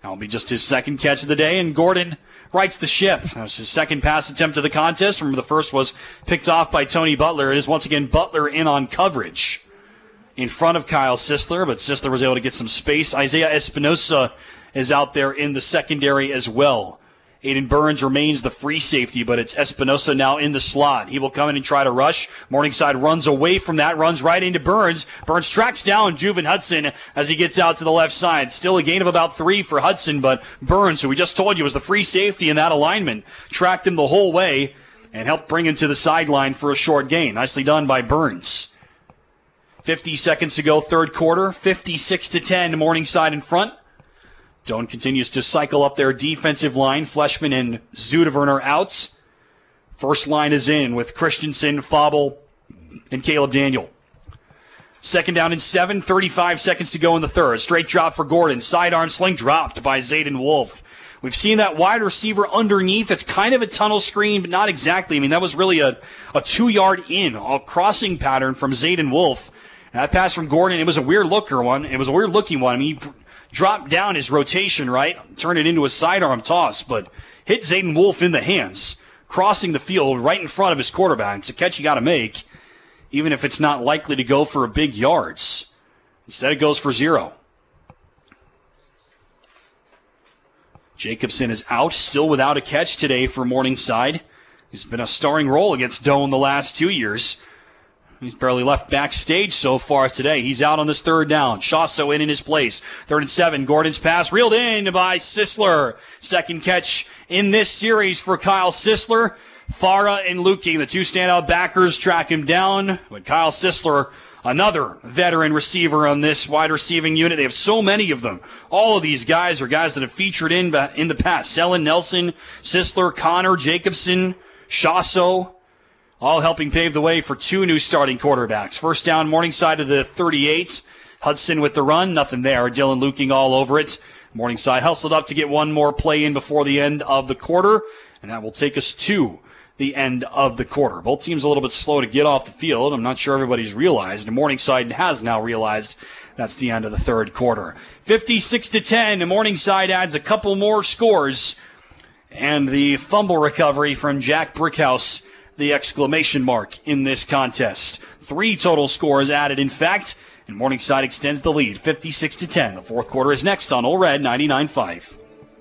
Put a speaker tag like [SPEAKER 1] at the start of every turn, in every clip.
[SPEAKER 1] That'll be just his second catch of the day, and Gordon rights the ship. That was his second pass attempt of the contest. Remember, the first was picked off by Tony Butler. It is once again Butler in on coverage in front of Kyle Sisler, but Sisler was able to get some space. Isaiah Espinosa is out there in the secondary as well. Aiden Burns remains the free safety, but it's Espinosa now in the slot. He will come in and try to rush. Morningside runs away from that, runs right into Burns. Burns tracks down Juven Hudson as he gets out to the left side. Still a gain of about 3 for Hudson, but Burns, who we just told you was the free safety in that alignment, tracked him the whole way and helped bring him to the sideline for a short gain. Nicely done by Burns. 50 seconds to go, third quarter. 56-10, Morningside in front. Doan continues to cycle up their defensive line. Fleshman and Zuderwerner out. First line is in with Christensen, Fauble, and Caleb Daniel. Second down and 7, 35 seconds to go in the third. Straight drop for Gordon. Sidearm sling dropped by Zayden Wolf. We've seen that wide receiver underneath. It's kind of a tunnel screen, but not exactly. I mean, that was really a 2-yard in, a crossing pattern from Zayden Wolf. And that pass from Gordon, it was a weird-looking one. I mean, he dropped down his rotation, right? Turned it into a sidearm toss, but hit Zayden Wolf in the hands, crossing the field right in front of his quarterback. It's a catch you got to make, even if it's not likely to go for a big yards. Instead, it goes for 0. Jacobson is out, still without a catch today for Morningside. He's been a starring role against Doan the last 2 years. He's barely left backstage so far today. He's out on this third down. Shasso in his place. 3rd and 7. Gordon's pass reeled in by Sisler. Second catch in this series for Kyle Sisler. Farah and Lukey, the two standout backers, track him down. But Kyle Sisler, another veteran receiver on this wide receiving unit. They have so many of them. All of these guys are guys that have featured in the past. Sellen, Nelson, Sisler, Connor, Jacobson, Shasso. All helping pave the way for 2 new starting quarterbacks. First down, Morningside to the 38. Hudson with the run. Nothing there. Dylan Luking all over it. Morningside hustled up to get one more play in before the end of the quarter. And that will take us to the end of the quarter. Both teams a little bit slow to get off the field. I'm not sure everybody's realized. And Morningside has now realized that's the end of the third quarter. 56-10. And Morningside adds a couple more scores. And the fumble recovery from Jack Brickhouse, the exclamation mark in this contest. 3 total scores added, in fact, and Morningside extends the lead, 56-10. The fourth quarter is next on Ole Red 99.5.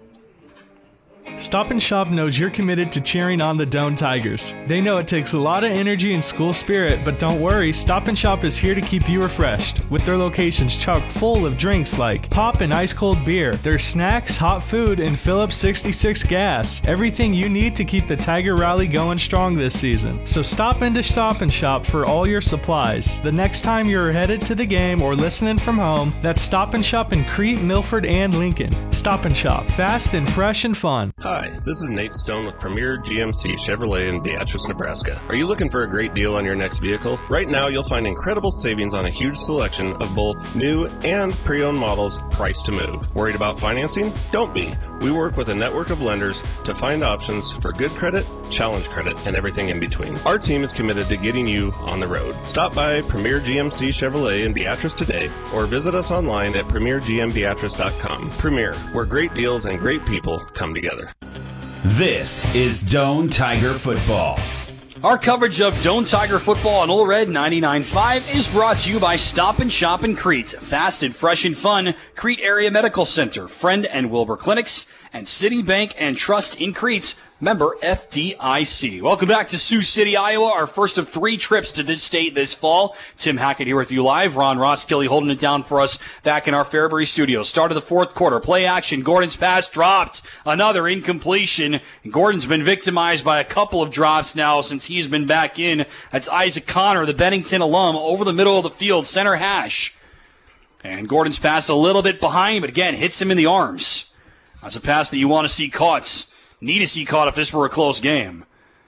[SPEAKER 2] Stop & Shop knows you're committed to cheering on the Doan Tigers. They know it takes a lot of energy and school spirit, but don't worry, Stop & Shop is here to keep you refreshed. With their locations chock full of drinks like pop and ice-cold beer, their snacks, hot food, and Phillips 66 gas. Everything you need to keep the Tiger Rally going strong this season. So stop into Stop & Shop for all your supplies. The next time you're headed to the game or listening from home, that's Stop & Shop in Crete, Milford, and Lincoln. Stop & Shop, fast and fresh and fun.
[SPEAKER 3] Hi, this is Nate Stone with Premier GMC Chevrolet in Beatrice, Nebraska. Are you looking for a great deal on your next vehicle? Right now, you'll find incredible savings on a huge selection of both new and pre-owned models priced to move. Worried about financing? Don't be. We work with a network of lenders to find options for good credit, challenge credit, and everything in between. Our team is committed to getting you on the road. Stop by Premier GMC Chevrolet in Beatrice today or visit us online at premiergmbeatrice.com. Premier, where great deals and great people come together.
[SPEAKER 4] This is Doan Tiger Football.
[SPEAKER 1] Our coverage of Doan Tiger Football on Ole Red 99.5 is brought to you by Stop & Shop in Crete. Fast and fresh and fun, Crete Area Medical Center, Friend and Wilbur Clinics, and Citibank and Trust in Crete. Member FDIC. Welcome back to Sioux City, Iowa, our first of 3 trips to this state this fall. Tim Hackett here with you live. Ron Roskilly holding it down for us back in our Fairbury studio. Start of the fourth quarter. Play action. Gordon's pass dropped. Another incompletion. Gordon's been victimized by a couple of drops now since he's been back in. That's Isaac Connor, the Bennington alum, over the middle of the field, center hash. And Gordon's pass a little bit behind, but again, hits him in the arms. That's a pass that you want to see caught. Need to see caught if this were a close game.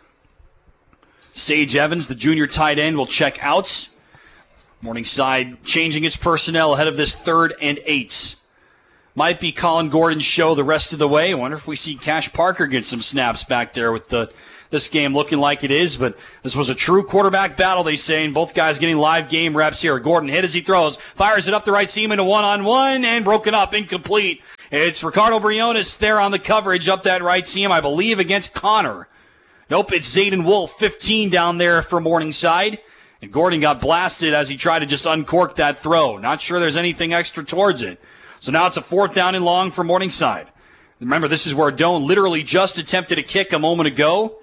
[SPEAKER 1] Sage Evans, the junior tight end, will check out. Morningside changing its personnel ahead of this 3rd and 8. Might be Colin Gordon's show the rest of the way. I wonder if we see Cash Parker get some snaps back there with this game looking like it is. But this was a true quarterback battle, they say, and both guys getting live game reps here. Gordon hit as he throws, fires it up the right seam into one-on-one, and broken up, incomplete. It's Ricardo Briones there on the coverage up that right seam, I believe, against Connor. Nope, it's Zayden Wolf, 15 down there for Morningside. And Gordon got blasted as he tried to just uncork that throw. Not sure there's anything extra towards it. So now it's a 4th down and long for Morningside. Remember, this is where Doane literally just attempted a kick a moment ago.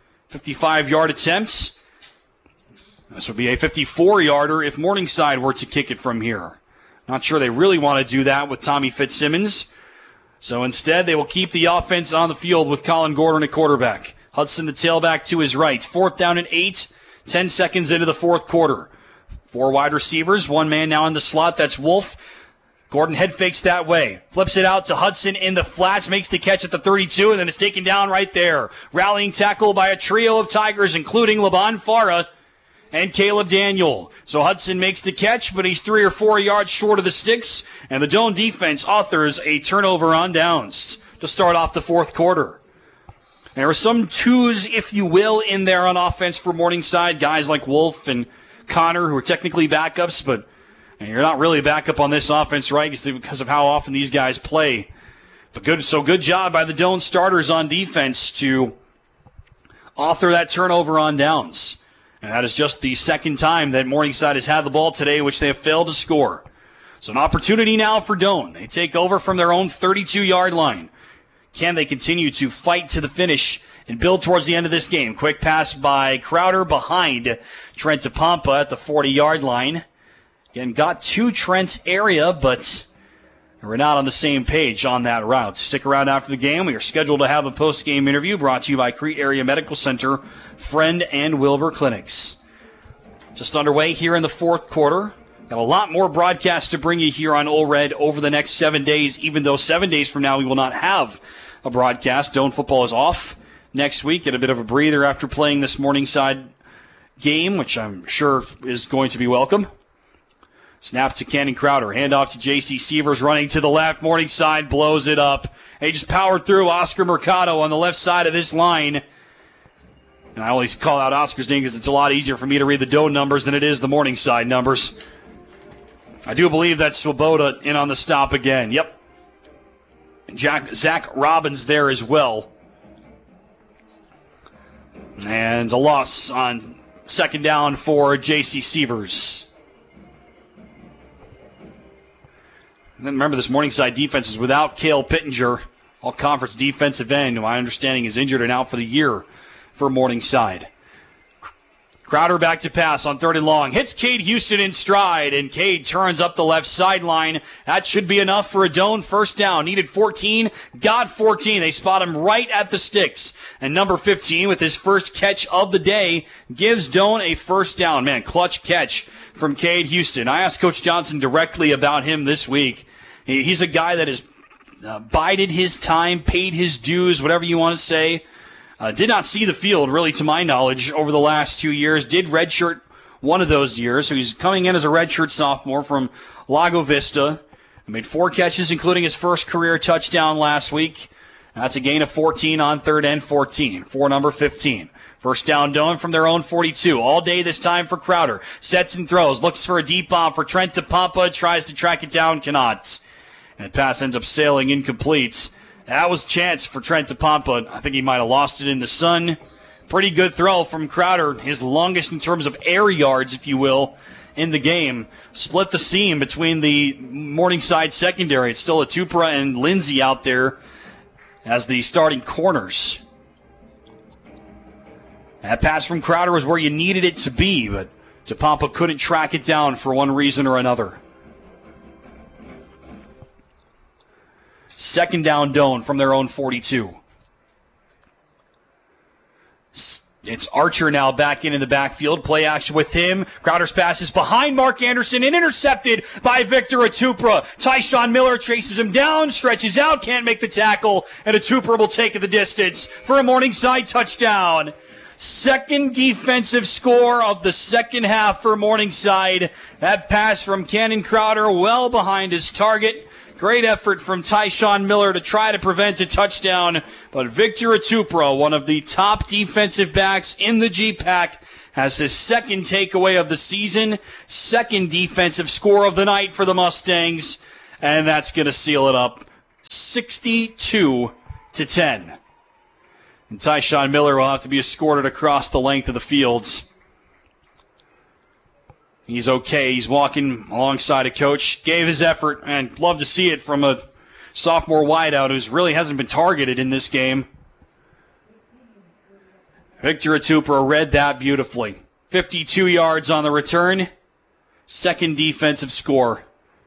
[SPEAKER 1] 55-yard attempts. This would be a 54-yarder if Morningside were to kick it from here. Not sure they really want to do that with Tommy Fitzsimmons. So instead, they will keep the offense on the field with Colin Gordon at quarterback. Hudson, the tailback, to his right. 4th down and 8. 10 seconds into the 4th quarter. 4 wide receivers. 1 man now in the slot. That's Wolf. Gordon head fakes that way. Flips it out to Hudson in the flats. Makes the catch at the 32, and then it's taken down right there. Rallying tackle by a trio of Tigers, including Laban Farah and Caleb Daniel. So Hudson makes the catch, but he's 3 or 4 yards short of the sticks, and the Doane defense authors a turnover on downs to start off the 4th quarter. There were some twos, if you will, in there on offense for Morningside. Guys like Wolf and Connor, who are technically backups, but you're not really backup on this offense, right? Because of how often these guys play. But good job by the Doane starters on defense to author that turnover on downs. And that is just the 2nd time that Morningside has had the ball today, which they have failed to score. So an opportunity now for Doane. They take over from their own 32-yard line. Can they continue to fight to the finish and build towards the end of this game? Quick pass by Crowder behind Trent DePompa at the 40-yard line. Again, got to Trent's area, but we're not on the same page on that route. Stick around after the game. We are scheduled to have a post-game interview brought to you by Crete Area Medical Center, Friend and Wilbur Clinics. Just underway here in the 4th quarter. Got a lot more broadcasts to bring you here on Ole Red over the next 7 days, even though 7 days from now we will not have a broadcast. Doane football is off next week. Get a bit of a breather after playing this Morningside game, which I'm sure is going to be welcome. Snap to Cannon Crowder. Handoff to J.C. Sievers running to the left. Morningside blows it up. They just powered through Oscar Mercado on the left side of this line. And I always call out Oscar's name because it's a lot easier for me to read the Doane numbers than it is the Morningside numbers. I do believe that's Swoboda in on the stop again. Yep. And Zach Robbins there as well. And a loss on 2nd down for J.C. Sievers. And then remember, this Morningside defense is without Cale Pittenger, all-conference defensive end, who my understanding is injured and out for the year for Morningside. Crowder back to pass on 3rd and long. Hits Cade Houston in stride, and Cade turns up the left sideline. That should be enough for a Doane 1st down. Needed 14, got 14. They spot him right at the sticks. And number 15, with his first catch of the day, gives Doane a 1st down. Man, clutch catch from Cade Houston. I asked Coach Johnson directly about him this week. He's a guy that has bided his time, paid his dues, whatever you want to say. Did not see the field, really, to my knowledge, over the last 2 years. Did redshirt one of those years. So he's coming in as a redshirt sophomore from Lago Vista. Made 4 catches, including his first career touchdown last week. That's a gain of 14 on 3rd and 14 for number 15. 1st down Doane from their own 42. All day this time for Crowder. Sets and throws. Looks for a deep bomb for Trent DePompa. Tries to track it down. Cannot. And the pass ends up sailing incomplete. That was a chance for Trent DePompa. I think he might have lost it in the sun. Pretty good throw from Crowder. His longest in terms of air yards, if you will, in the game. Split the seam between the Morningside secondary. It's still Atupra and Lindsay out there as the starting corners. That pass from Crowder was where you needed it to be, but DePompa couldn't track it down for one reason or another. 2nd down Doane from their own 42. It's Archer now back in the backfield. Play action with him. Crowder's pass is behind Mark Anderson and intercepted by Victor Atupra. Tyshawn Miller chases him down, stretches out, can't make the tackle, and Atupra will take the distance for a Morningside touchdown. 2nd defensive score of the 2nd half for Morningside. That pass from Cannon Crowder well behind his target. Great effort from Tyshawn Miller to try to prevent a touchdown, but Victor Atupra, one of the top defensive backs in the GPAC, has his 2nd takeaway of the season, 2nd defensive score of the night for the Mustangs, and that's going to seal it up. 62-10. And Tyshawn Miller will have to be escorted across the length of the fields. He's okay. He's walking alongside a coach. Gave his effort, and love to see it from a sophomore wideout who really hasn't been targeted in this game. Victor Atupra read that beautifully. 52 yards on the return. Second defensive score.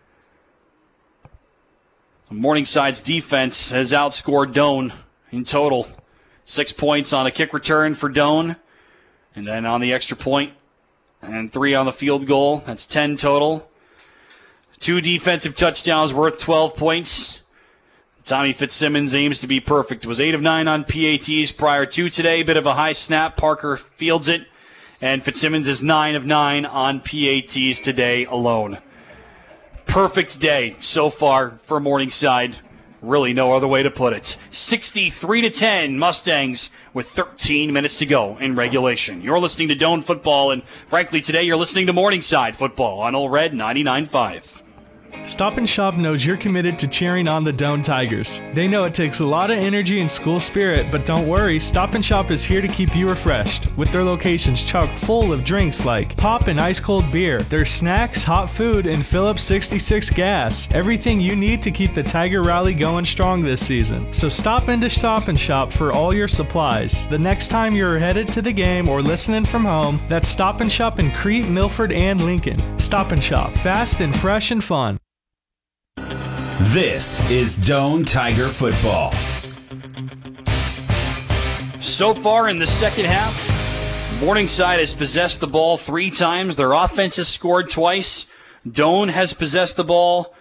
[SPEAKER 1] Morningside's defense has outscored Doane in total. 6 points on a kick return for Doane. And then on the extra point. And 3 on the field goal. That's 10 total. 2 defensive touchdowns worth 12 points. Tommy Fitzsimmons aims to be perfect. Was 8 of 9 on PATs prior to today. Bit of a high snap. Parker fields it. And Fitzsimmons is 9 of 9 on PATs today alone. Perfect day so far for Morningside. Really no other way to put it. 63-10 Mustangs with 13 minutes to go in regulation. You're listening to Doane Football, and frankly today you're listening to Morningside Football on Ole Red 99.5.
[SPEAKER 2] Stop and Shop knows you're committed to cheering on the Doane Tigers. They know it takes a lot of energy and school spirit, but don't worry, Stop and Shop is here to keep you refreshed. With their locations chock full of drinks like pop and ice-cold beer, their snacks, hot food, and Phillips 66 gas. Everything you need to keep the Tiger Rally going strong this season. So stop into Stop and Shop for all your supplies. The next time you're headed to the game or listening from home, that's Stop and Shop in Crete, Milford, and Lincoln. Stop and Shop, fast and fresh and fun.
[SPEAKER 4] This is Doane Tiger Football.
[SPEAKER 1] So far in the second half, Morningside has possessed the ball 3 times. Their offense has scored twice. Doane has possessed the ball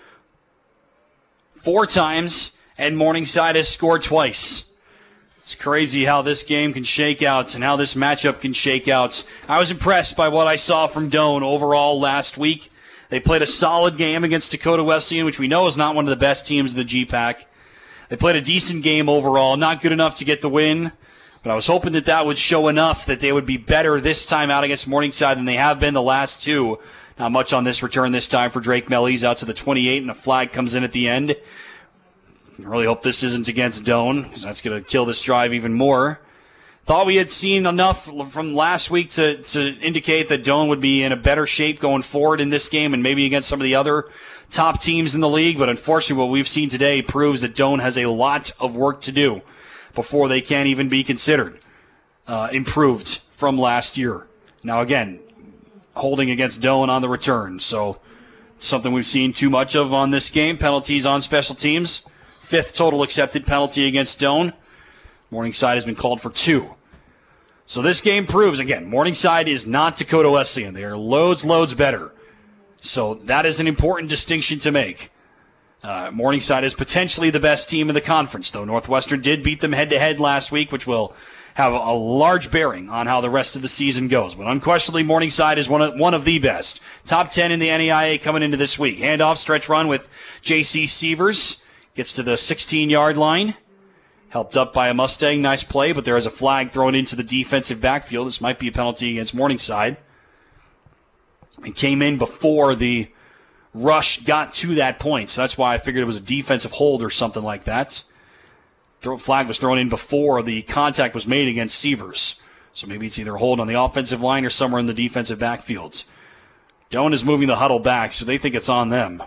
[SPEAKER 1] 4 times, and Morningside has scored twice. It's crazy how this game can shake out and how this matchup can shake out. I was impressed by what I saw from Doane overall last week. They played a solid game against Dakota Wesleyan, which we know is not one of the best teams in the GPAC. They played a decent game overall, not good enough to get the win, but I was hoping that that would show enough that they would be better this time out against Morningside than they have been the last 2. Not much on this return this time for Drake Mellies out to the 28, and a flag comes in at the end. I really hope this isn't against Doane, because that's going to kill this drive even more. Thought we had seen enough from last week to indicate that Doane would be in a better shape going forward in this game and maybe against some of the other top teams in the league. But unfortunately, what we've seen today proves that Doane has a lot of work to do before they can even be considered improved from last year. Now, again, holding against Doane on the return. So something we've seen too much of on this game. Penalties on special teams. 5th total accepted penalty against Doane. Morningside has been called for 2. So this game proves, again, Morningside is not Dakota Wesleyan. They are loads better. So that is an important distinction to make. Morningside is potentially the best team in the conference, though Northwestern did beat them head-to-head last week, which will have a large bearing on how the rest of the season goes. But unquestionably, Morningside is one of the best. Top 10 in the NAIA coming into this week. Handoff, stretch run with J.C. Sievers. Gets to the 16-yard line. Helped up by a Mustang. Nice play, but there is a flag thrown into the defensive backfield. This might be a penalty against Morningside. It came in before the rush got to that point, so that's why I figured it was a defensive hold or something like that. Flag was thrown in before the contact was made against Sievers. So maybe it's either a hold on the offensive line or somewhere in the defensive backfields. Doane is moving the huddle back, so they think it's on them.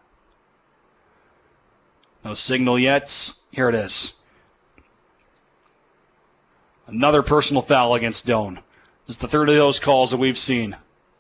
[SPEAKER 1] No signal yet. Here it is. Another personal foul against Doane. This is the third of those calls that we've seen.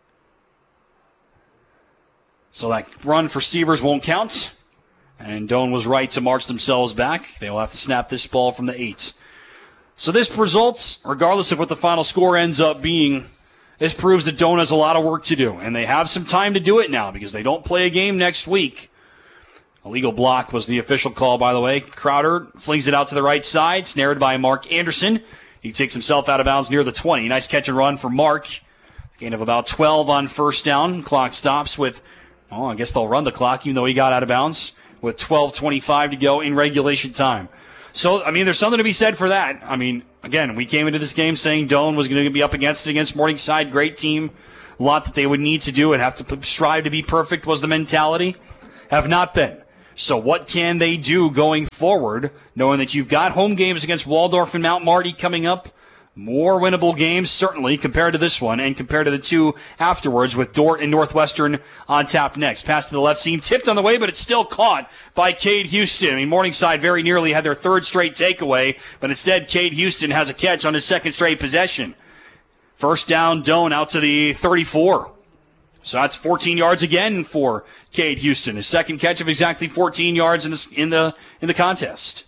[SPEAKER 1] So that run for Sievers won't count. And Doane was right to march themselves back. They will have to snap this ball from the 8. So this results, regardless of what the final score ends up being, this proves that Doane has a lot of work to do. And they have some time to do it now because they don't play a game next week. Illegal block was the official call, by the way. Crowder flings it out to the right side, snared by Mark Anderson. He takes himself out of bounds near the 20. Nice catch and run for Mark. Gain of about 12 on first down. Clock stops with, I guess they'll run the clock even though he got out of bounds with 12:25 to go in regulation time. So, there's something to be said for that. Again, we came into this game saying Doane was going to be up against it against Morningside. Great team. A lot that they would need to do and have to strive to be perfect was the mentality. Have not been. So what can they do going forward, knowing that you've got home games against Waldorf and Mount Marty coming up? More winnable games, certainly, compared to this one and compared to the two afterwards with Dort and Northwestern on tap next. Pass to the left seam, tipped on the way, but it's still caught by Cade Houston. I mean, Morningside very nearly had their third straight takeaway, but instead Cade Houston has a catch on his second straight possession. First down, Doane out to the 34. So that's 14 yards again for Cade Houston. His second catch of exactly 14 yards in the contest.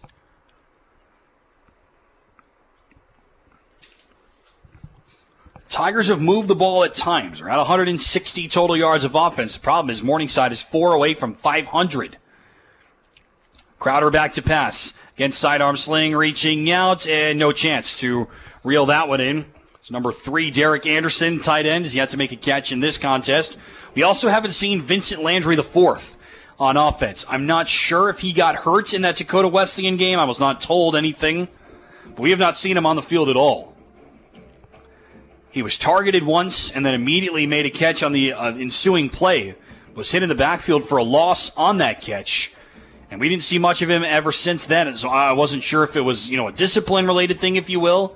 [SPEAKER 1] Tigers have moved the ball at times. They're at 160 total yards of offense. The problem is Morningside is 4 away from 500. Crowder back to pass. Against sidearm sling, reaching out, and no chance to reel that one in. It's number 3, Derek Anderson, tight end. He's yet to make a catch in this contest. We also haven't seen Vincent Landry IV on offense. I'm not sure if he got hurt in that Dakota Wesleyan game. I was not told anything. But we have not seen him on the field at all. He was targeted once and then immediately made a catch on the ensuing play. Was hit in the backfield for a loss on that catch. And we didn't see much of him ever since then. So I wasn't sure if it was, a discipline-related thing, if you will.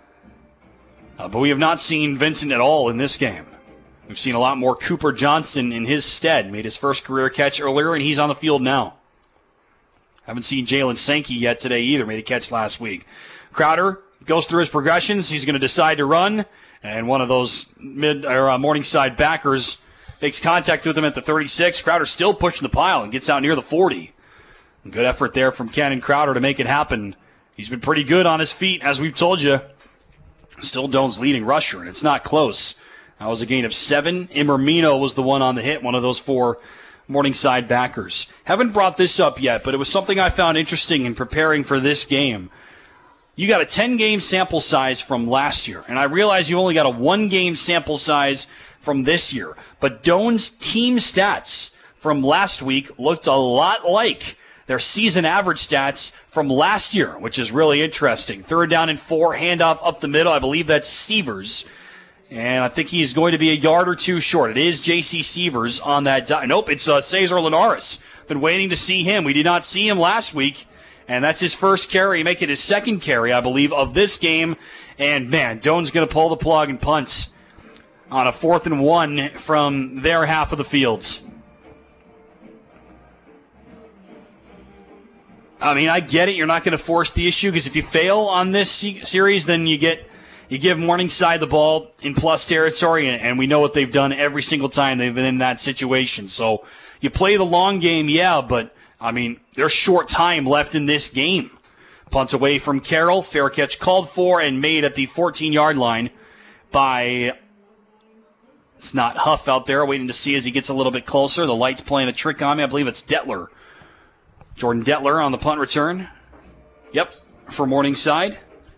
[SPEAKER 1] But we have not seen Vincent at all in this game. We've seen a lot more Cooper Johnson in his stead. Made his first career catch earlier, and he's on the field now. Haven't seen Jalen Sankey yet today either. Made a catch last week. Crowder goes through his progressions. He's going to decide to run. And one of those Morningside backers makes contact with him at the 36. Crowder still pushing the pile and gets out near the 40. Good effort there from Cannon Crowder to make it happen. He's been pretty good on his feet, as we've told you. Still Doane's leading rusher, and it's not close. That was a gain of 7. Imermino was the one on the hit, one of those 4 Morningside backers. Haven't brought this up yet, but it was something I found interesting in preparing for this game. You got a 10-game sample size from last year, and I realize you only got a 1-game sample size from this year. But Doane's team stats from last week looked a lot like their season average stats from last year, which is really interesting. 3rd down and 4, handoff up the middle. I believe that's Sievers. And I think he's going to be a yard or 2 short. It is J.C. Sievers on that. Nope, it's Cesar Linares. Been waiting to see him. We did not see him last week. And that's his first carry, make it his second carry, I believe, of this game. And, man, Doane's going to pull the plug and punt on a 4th and 1 from their half of the fields. I mean, I get it. You're not going to force the issue because if you fail on this series, then you give Morningside the ball in plus territory, and we know what they've done every single time they've been in that situation. So you play the long game, yeah, but I mean, there's short time left in this game. Punt away from Carroll. Fair catch called for and made at the 14-yard line by, it's not Huff out there, waiting to see as he gets a little bit closer. The light's playing a trick on me. I believe it's Detler. Jordan Detler on the punt return. Yep, for Morningside.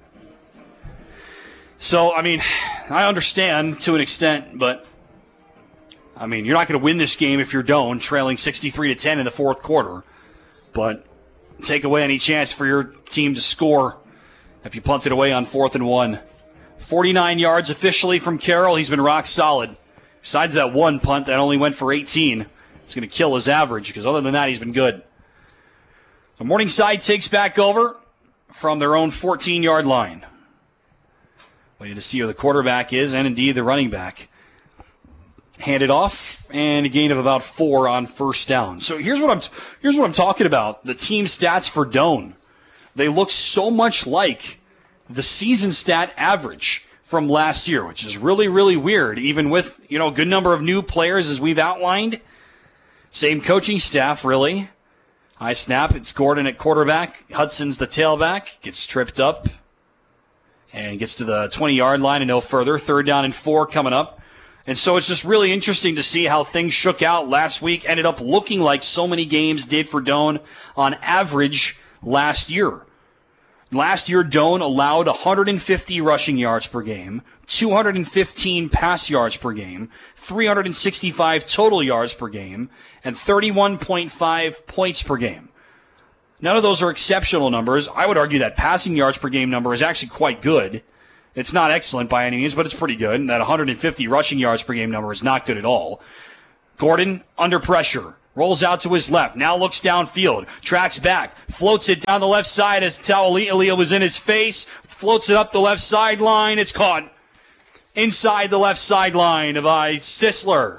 [SPEAKER 1] So, I mean, I understand to an extent, but I mean, you're not going to win this game if you're Doane, trailing 63-10 in the 4th quarter. But take away any chance for your team to score if you punt it away on 4th and 1. 49 yards officially from Carroll. He's been rock solid. Besides that one punt that only went for 18, it's going to kill his average because other than that, he's been good. So Morningside takes back over from their own 14-yard line. Waiting to see who the quarterback is and indeed the running back. Handed off, and a gain of about 4 on first down. So here's what I'm talking about. The team stats for Doane. They look so much like the season stat average from last year, which is really, really weird, even with, a good number of new players as we've outlined. Same coaching staff, really. High snap, it's Gordon at quarterback. Hudson's the tailback, gets tripped up, and gets to the 20-yard line and no further. 3rd down and 4 coming up. And so it's just really interesting to see how things shook out last week. Ended up looking like so many games did for Doane on average last year. Last year, Doane allowed 150 rushing yards per game, 215 pass yards per game, 365 total yards per game, and 31.5 points per game. None of those are exceptional numbers. I would argue that passing yards per game number is actually quite good. It's not excellent by any means, but it's pretty good. And that 150 rushing yards per game number is not good at all. Gordon, under pressure, Rolls out to his left. Now looks downfield. Tracks back. Floats it down the left side as Tauali'alia was in his face. Floats it up the left sideline. It's caught inside the left sideline by Sisler.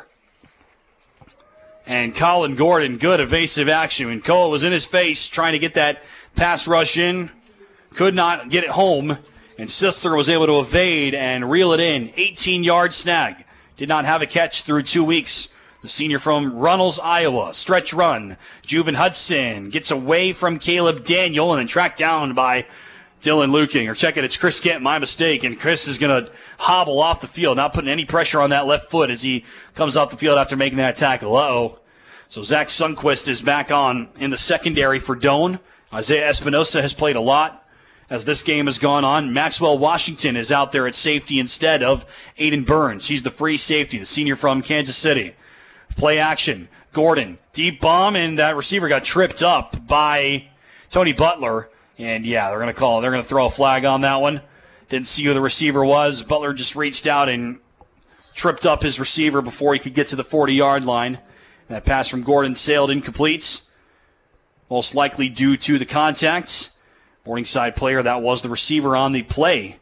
[SPEAKER 1] And Colin Gordon, good evasive action. When Koa was in his face trying to get that pass rush in, could not get it home. And Sisler was able to evade and reel it in. 18-yard snag. Did not have a catch through 2 weeks. The senior from Runnels, Iowa. Stretch run. Juven Hudson gets away from Caleb Daniel and then tracked down by Dylan Luking. Or check it, it's Chris Kent, my mistake. And Chris is going to hobble off the field, not putting any pressure on that left foot as he comes off the field after making that tackle. Uh-oh. So Zach Sundquist is back on in the secondary for Doane. Isaiah Espinosa has played a lot as this game has gone on. Maxwell Washington is out there at safety instead of Aiden Burns. He's the free safety, the senior from Kansas City. Play action. Gordon, deep bomb, and that receiver got tripped up by Tony Butler. And yeah, they're going to throw a flag on that one. Didn't see who the receiver was. Butler just reached out and tripped up his receiver before he could get to the 40-yard line. That pass from Gordon sailed incomplete, most likely due to the contact. Morningside player, that was the receiver on the play,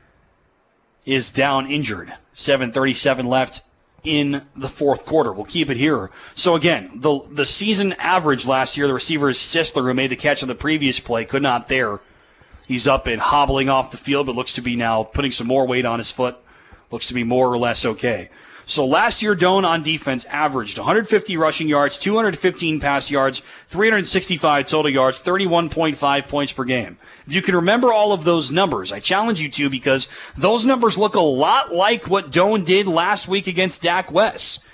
[SPEAKER 1] is down injured. 7:37 left in the fourth quarter. We'll keep it here. So again, the season average last year, the receiver is Sisler, who made the catch on the previous play, could not there. He's up and hobbling off the field, but looks to be now putting some more weight on his foot. Looks to be more or less okay. So last year, Doane on defense averaged 150 rushing yards, 215 pass yards, 365 total yards, 31.5 points per game. If you can remember all of those numbers, I challenge you to, because those numbers look a lot like what Doane did last week against Dak West.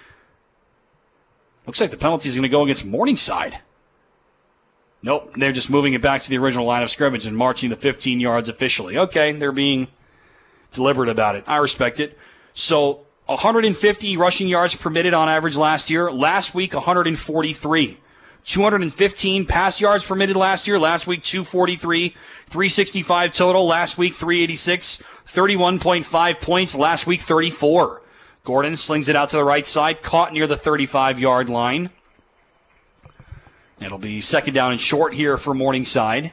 [SPEAKER 1] Looks like the penalty is going to go against Morningside. Nope, they're just moving it back to the original line of scrimmage and marching the 15 yards officially. Okay, they're being deliberate about it. I respect it. So 150 rushing yards permitted on average last year. Last week, 143. 215 pass yards permitted last year. Last week, 243. 365 total. Last week, 386. 31.5 points. Last week, 34. Gordon slings it out to the right side, caught near the 35-yard line. It'll be second down and short here for Morningside.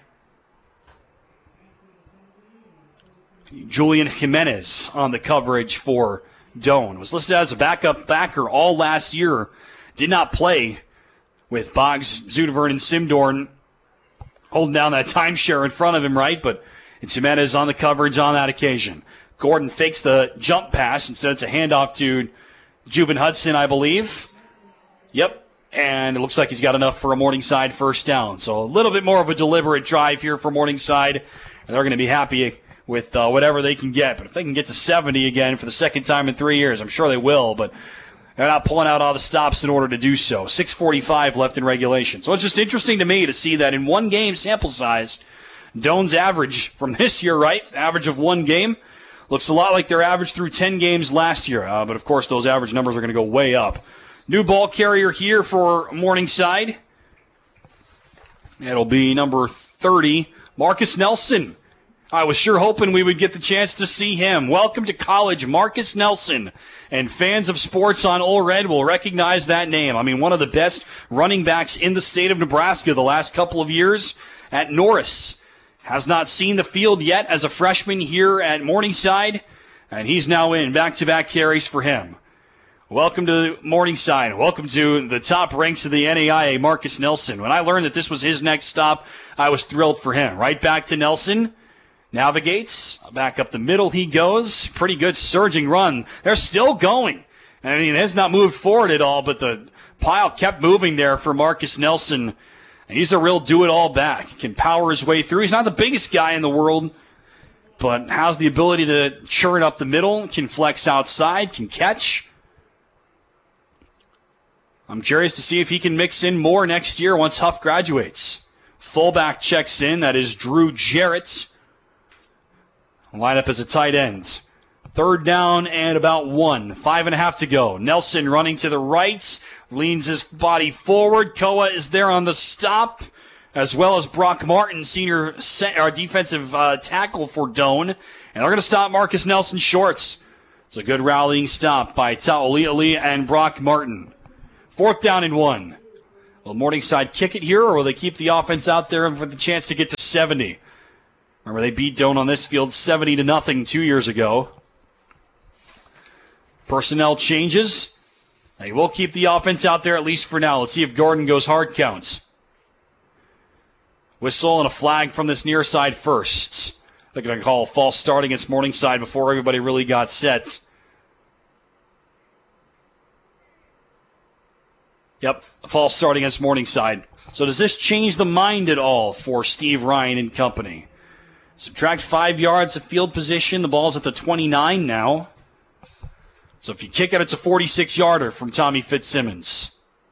[SPEAKER 1] Julian Jimenez on the coverage for Doane. Was listed as a backup backer all last year. Did not play with Boggs, Zudevern, and Simdorn holding down that timeshare in front of him, right? But it's Jimenez on the coverage on that occasion. Gordon fakes the jump pass. Instead, it's a handoff to Juven Hudson, I believe. Yep. And it looks like he's got enough for a Morningside first down. So a little bit more of a deliberate drive here for Morningside. And they're going to be happy with whatever they can get. But if they can get to 70 again for the second time in 3 years, I'm sure they will. But they're not pulling out all the stops in order to do so. 6:45 left in regulation. So it's just interesting to me to see that in one game sample size, Doane's average from this year, right? Average of one game. Looks a lot like their average through 10 games last year. But, of course, those average numbers are going to go way up. New ball carrier here for Morningside. It'll be number 30, Marcus Nelson. I was sure hoping we would get the chance to see him. Welcome to college, Marcus Nelson. And fans of sports on Ole Red will recognize that name. I mean, one of the best running backs in the state of Nebraska the last couple of years at Norris. Has not seen the field yet as a freshman here at Morningside, and he's now in back-to-back carries for him. Welcome to Morningside. Welcome to the top ranks of the NAIA, Marcus Nelson. When I learned that this was his next stop, I was thrilled for him. Right back to Nelson. Navigates. Back up the middle he goes. Pretty good surging run. They're still going. I mean, it has not moved forward at all, but the pile kept moving there for Marcus Nelson. And he's a real do-it-all back. He can power his way through. He's not the biggest guy in the world, but has the ability to churn up the middle, can flex outside, can catch. I'm curious to see if he can mix in more next year once Huff graduates. Fullback checks in. That is Drew Jarrett. Line up as a tight end. Third down and about 1. 5.5 to go. Nelson running to the right. Leans his body forward. Koa is there on the stop, as well as Brock Martin, senior defensive tackle for Doane. And they're going to stop Marcus Nelson shorts. It's a good rallying stop by Ta'oli'ali and Brock Martin. 4th down and 1. Will Morningside kick it here, or will they keep the offense out there with the chance to get to 70? Remember, they beat Doane on this field 70-0 2 years ago. Personnel changes. They will keep the offense out there at least for now. Let's see if Gordon goes hard counts. Whistle and a flag from this near side first. They're going to call a false start against Morningside before everybody really got set. Yep, a false start against Morningside. So does this change the mind at all for Steve Ryan and company? Subtract 5 yards of field position. The ball's at the 29 now. So if you kick it, it's a 46-yarder from Tommy Fitzsimmons.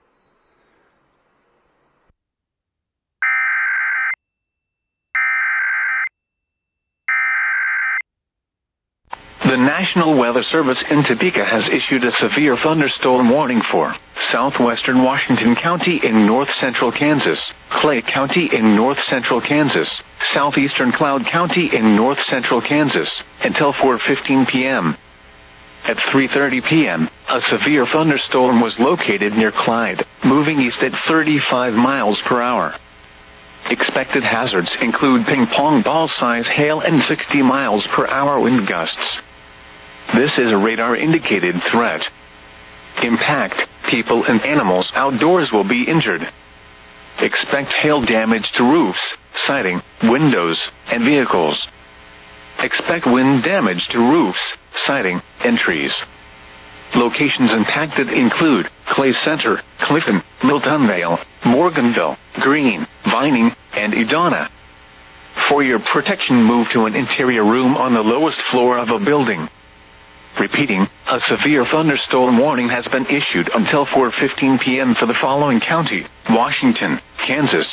[SPEAKER 5] The National Weather Service in Topeka has issued a severe thunderstorm warning for southwestern Washington County in north-central Kansas, Clay County in north-central Kansas, southeastern Cloud County in north-central Kansas, until 4:15 p.m. At 3:30 p.m., a severe thunderstorm was located near Clyde, moving east at 35 miles per hour. Expected hazards include ping-pong ball-size hail and 60 miles per hour wind gusts. This is a radar-indicated threat. Impact, people and animals outdoors will be injured. Expect hail damage to roofs, siding, windows, and vehicles. Expect wind damage to roofs, siding, and trees. Locations impacted include Clay Center, Clifton, Miltonvale, Morganville, Green, Vining, and Edina. For your protection, move to an interior room on the lowest floor of a building. Repeating, a severe thunderstorm warning has been issued until 4:15 p.m. for the following county: Washington, Kansas.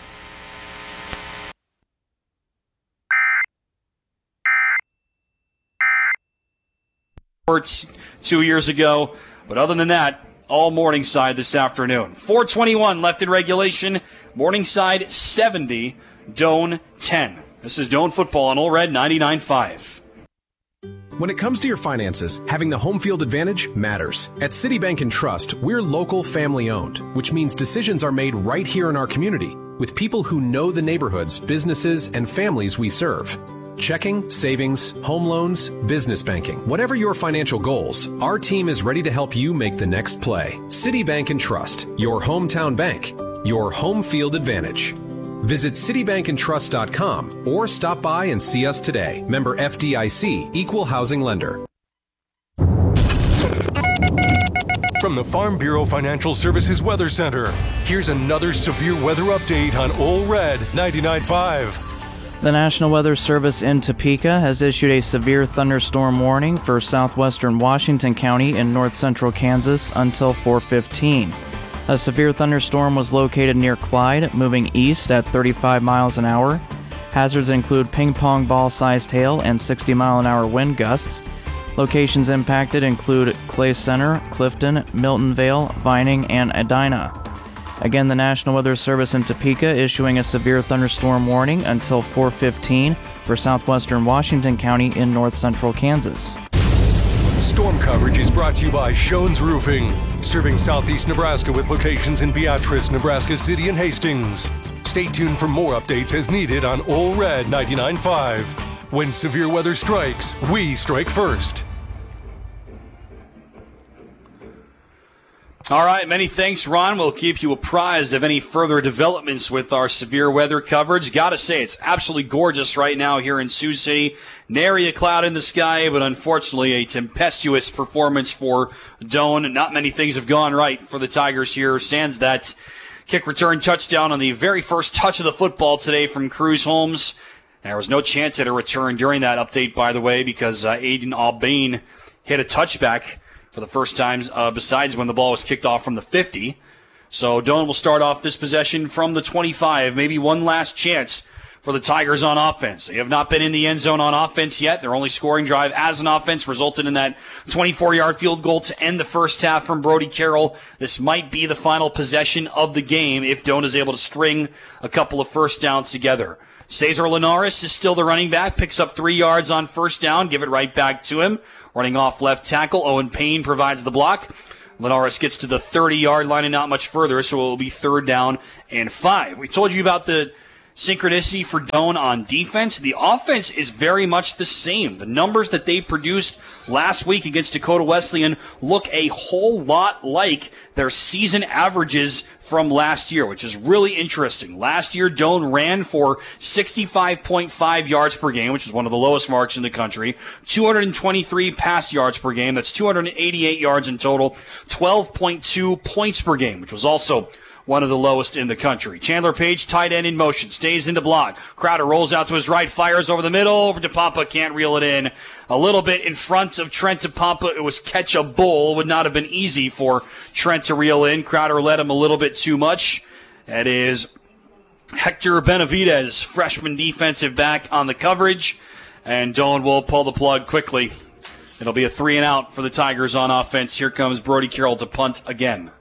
[SPEAKER 1] Sports 2 years ago, but other than that, all Morningside this afternoon. 4:21 left in regulation. Morningside 70, Doane 10. This is Doane football on All Red 99.5.
[SPEAKER 6] When it comes to your finances, having the home field advantage matters. At Citibank and Trust, we're local family owned, which means decisions are made right here in our community with people who know the neighborhoods, businesses, and families we serve. Checking, savings, home loans, business banking, whatever your financial goals, our team is ready to help you make the next play. Citibank and Trust, your hometown bank, your home field advantage. Visit citibankandtrust.com or stop by and see us today. Member FDIC, Equal Housing Lender.
[SPEAKER 7] From the Farm Bureau Financial Services Weather Center, here's another severe weather update on All Red 99.5.
[SPEAKER 8] The National Weather Service in Topeka has issued a severe thunderstorm warning for southwestern Washington County in north-central Kansas until 4:15. A severe thunderstorm was located near Clyde, moving east at 35 miles an hour. Hazards include ping-pong ball-sized hail and 60-mile-an-hour wind gusts. Locations impacted include Clay Center, Clifton, Miltonvale, Vining, and Edina. Again, the National Weather Service in Topeka issuing a severe thunderstorm warning until 4:15 for southwestern Washington County in north-central Kansas.
[SPEAKER 7] Storm coverage is brought to you by Shones Roofing, serving southeast Nebraska with locations in Beatrice, Nebraska City, and Hastings. Stay tuned for more updates as needed on All Red 99.5. When severe weather strikes, we strike first.
[SPEAKER 1] All right, many thanks, Ron. We'll keep you apprised of any further developments with our severe weather coverage. Got to say, it's absolutely gorgeous right now here in Sioux City. Nary a cloud in the sky, but unfortunately a tempestuous performance for Doane. Not many things have gone right for the Tigers here. Sans that kick return touchdown on the very first touch of the football today from Cruz Holmes. There was no chance at a return during that update, by the way, because Aiden Albane hit a touchback for the first time, besides when the ball was kicked off from the 50. So Doane will start off this possession from the 25. Maybe one last chance for the Tigers on offense. They have not been in the end zone on offense yet. Their only scoring drive as an offense resulted in that 24-yard field goal to end the first half from Brody Carroll. This might be the final possession of the game if Doane is able to string a couple of first downs together. Cesar Linares is still the running back, picks up 3 yards on first down, give it right back to him. Running off left tackle, Owen Payne provides the block. Linares gets to the 30-yard line and not much further, so it will be 3rd down and 5. We told you about the synchronicity for Doane on defense. The offense is very much the same. The numbers that they produced last week against Dakota Wesleyan look a whole lot like their season averages from last year, which is really interesting. Last year, Doane ran for 65.5 yards per game, which is one of the lowest marks in the country. 223 pass yards per game. That's 288 yards in total. 12.2 points per game, which was also one of the lowest in the country. Chandler Page, tight end in motion, stays into block. Crowder rolls out to his right, fires over the middle. DePompa can't reel it in. A little bit in front of Trent DePompa. It was catchable. Would not have been easy for Trent to reel in. Crowder led him a little bit too much. That is Hector Benavidez, freshman defensive back on the coverage. And Doane will pull the plug quickly. It'll be a 3-and-out for the Tigers on offense. Here comes Brody Carroll to punt again.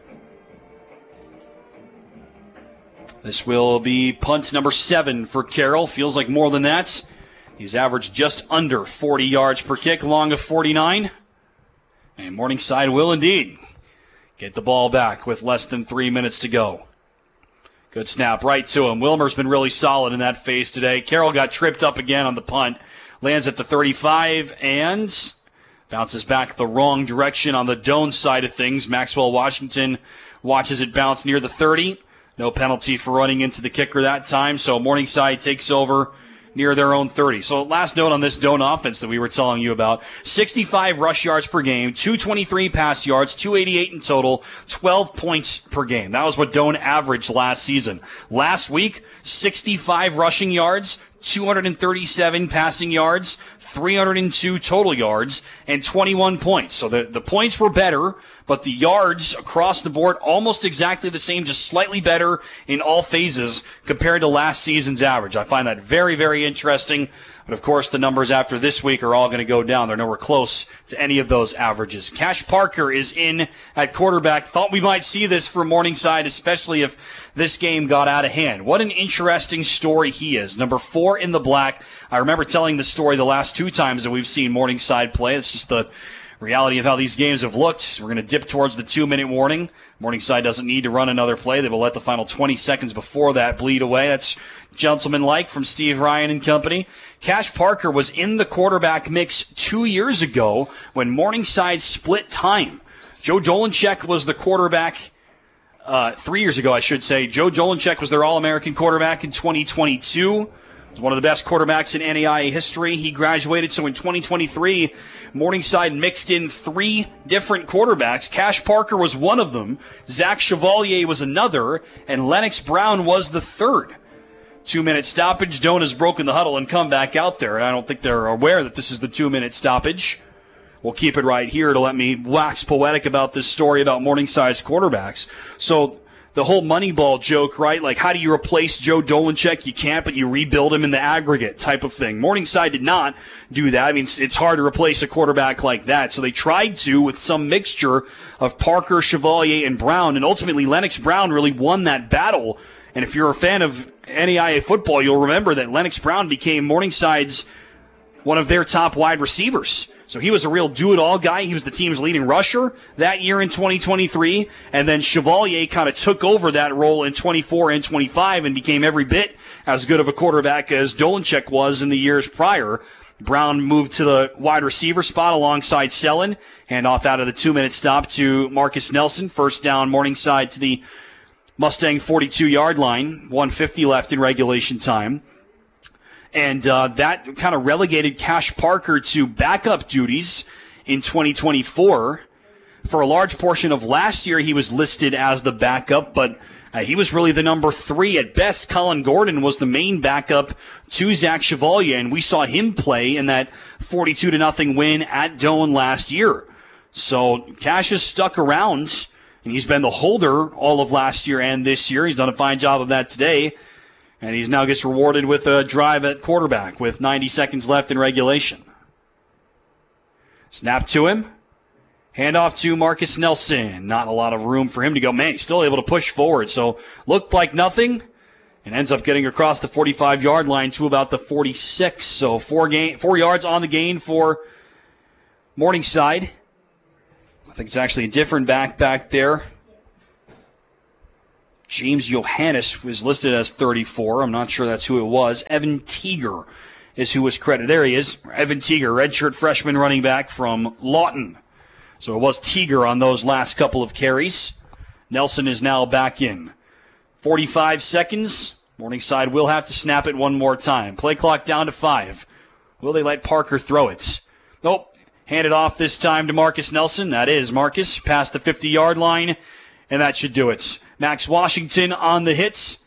[SPEAKER 1] This will be punt number 7 for Carroll. Feels like more than that. He's averaged just under 40 yards per kick, long of 49. And Morningside will indeed get the ball back with less than 3 minutes to go. Good snap right to him. Wilmer's been really solid in that phase today. Carroll got tripped up again on the punt. Lands at the 35 and bounces back the wrong direction on the Doane side of things. Maxwell Washington watches it bounce near the 30. No penalty for running into the kicker that time, so Morningside takes over near their own 30. So last note on this Doane offense that we were telling you about, 65 rush yards per game, 223 pass yards, 288 in total, 12 points per game. That was what Doane averaged last season. Last week, 65 rushing yards, 237 passing yards, 302 total yards, and 21 points. So the points were better, but the yards across the board almost exactly the same, just slightly better in all phases compared to last season's average. I find that very, very interesting. But, of course, the numbers after this week are all going to go down. They're nowhere close to any of those averages. Cash Parker is in at quarterback. Thought we might see this for Morningside, especially if this game got out of hand. What an interesting story he is. Number 4 in the black. I remember telling this story the last 2 times that we've seen Morningside play. It's just the reality of how these games have looked. We're going to dip towards the 2-minute warning. Morningside doesn't need to run another play. They will let the final 20 seconds before that bleed away. That's gentlemanlike from Steve Ryan and company. Cash Parker was in the quarterback mix 2 years ago when Morningside split time. Joe Dolanchek was the quarterback 3 years ago, I should say. Joe Dolanchek was their All-American quarterback in 2022. One of the best quarterbacks in NAIA history. He graduated, so in 2023, Morningside mixed in 3 different quarterbacks. Cash Parker was one of them, Zach Chevalier was another, and Lennox Brown was the third. 2-minute stoppage. Doane has broken the huddle and come back out there. I don't think they're aware that this is the 2-minute stoppage. We'll keep it right here to let me wax poetic about this story about Morningside's quarterbacks. So the whole Moneyball joke, right? Like, how do you replace Joe Dolanchek? You can't, but you rebuild him in the aggregate type of thing. Morningside did not do that. I mean, it's hard to replace a quarterback like that. So they tried to with some mixture of Parker, Chevalier, and Brown, and ultimately Lennox Brown really won that battle. And if you're a fan of NAIA football, you'll remember that Lennox Brown became Morningside's one of their top wide receivers. So he was a real do-it-all guy. He was the team's leading rusher that year in 2023. And then Chevalier kind of took over that role in 24 and 25 and became every bit as good of a quarterback as Dolanchek was in the years prior. Brown moved to the wide receiver spot alongside Sellen. Hand off out of the 2-minute stop to Marcus Nelson. First down, Morningside to the Mustang 42-yard line. 1:50 left in regulation time. And that kind of relegated Cash Parker to backup duties in 2024. For a large portion of last year, he was listed as the backup, but he was really the number 3 at best. Colin Gordon was the main backup to Zach Chevalier, and we saw him play in that 42-0 win at Doane last year. So Cash has stuck around, and he's been the holder all of last year and this year. He's done a fine job of that today. And he now gets rewarded with a drive at quarterback with 90 seconds left in regulation. Snap to him. Handoff to Marcus Nelson. Not a lot of room for him to go. Man, he's still able to push forward. So looked like nothing and ends up getting across the 45-yard line to about the 46. So 4 yards on the gain for Morningside. I think it's actually a different back there. James Johannes was listed as 34. I'm not sure that's who it was. Evan Teeger is who was credited. There he is. Evan Teeger, redshirt freshman running back from Lawton. So it was Teeger on those last couple of carries. Nelson is now back in. 45 seconds. Morningside will have to snap it one more time. Play clock down to 5. Will they let Parker throw it? Nope. Hand it off this time to Marcus Nelson. That is Marcus past the 50-yard line, and that should do it. Max Washington on the hits,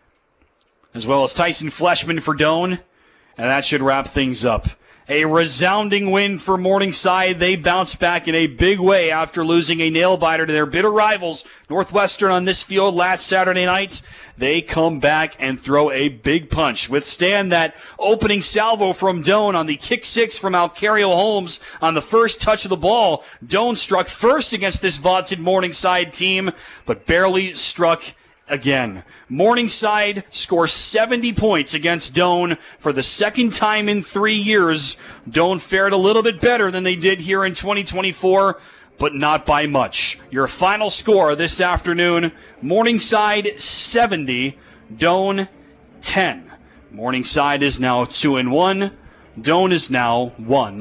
[SPEAKER 1] as well as Tyson Fleshman for Doane. And that should wrap things up. A resounding win for Morningside. They bounce back in a big way after losing a nail-biter to their bitter rivals, Northwestern, on this field last Saturday night. They come back and throw a big punch. Withstand that opening salvo from Doane on the kick six from Alcario Holmes on the first touch of the ball. Doane struck first against this vaunted Morningside team, but barely struck again. Morningside scores 70 points against Doane for the second time in 3 years. Doane fared a little bit better than they did here in 2024, but not by much. Your final score this afternoon, Morningside 70, Doane 10. Morningside is now 2-1. Doane is now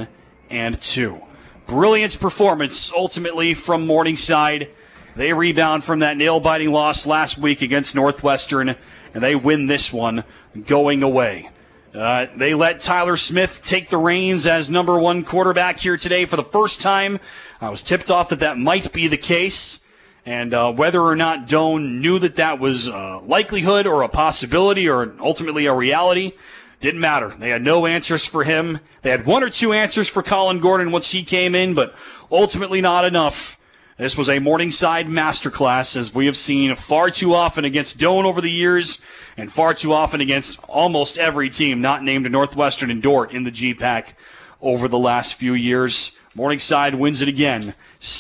[SPEAKER 1] 1-2. Brilliant performance ultimately from Morningside. They rebound from that nail-biting loss last week against Northwestern, and they win this one going away. They let Tyler Smith take the reins as number one quarterback here today for the first time. I was tipped off that might be the case, and whether or not Doane knew that was a likelihood or a possibility or ultimately a reality, didn't matter. They had no answers for him. They had one or two answers for Colin Gordon once he came in, but ultimately not enough. This was a Morningside masterclass, as we have seen far too often against Doane over the years, and far too often against almost every team not named Northwestern and Dordt in the GPAC over the last few years. Morningside wins it again,